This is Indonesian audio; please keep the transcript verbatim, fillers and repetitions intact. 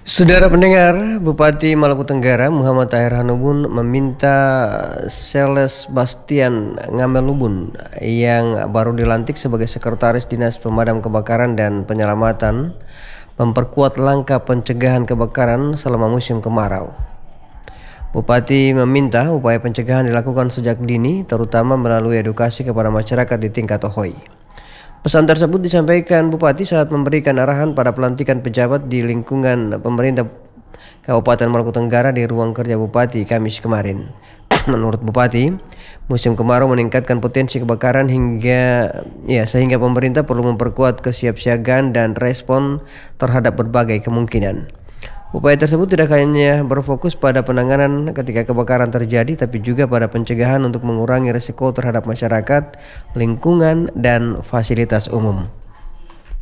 Saudara pendengar, Bupati Maluku Tenggara Muhammad Tahir Hanubun meminta Seles Bastian Ngamelubun yang baru dilantik sebagai Sekretaris Dinas Pemadam Kebakaran dan Penyelamatan memperkuat langkah pencegahan kebakaran selama musim kemarau. Bupati meminta upaya pencegahan dilakukan sejak dini, terutama melalui edukasi kepada masyarakat di tingkat Ohoi. Pesan tersebut disampaikan Bupati saat memberikan arahan pada pelantikan pejabat di lingkungan pemerintah Kabupaten Maluku Tenggara di ruang kerja Bupati Kamis kemarin. Menurut Bupati, musim kemarau meningkatkan potensi kebakaran hingga ya sehingga pemerintah perlu memperkuat kesiapsiagaan dan respon terhadap berbagai kemungkinan. Upaya tersebut tidak hanya berfokus pada penanganan ketika kebakaran terjadi, tapi juga pada pencegahan untuk mengurangi risiko terhadap masyarakat, lingkungan, dan fasilitas umum.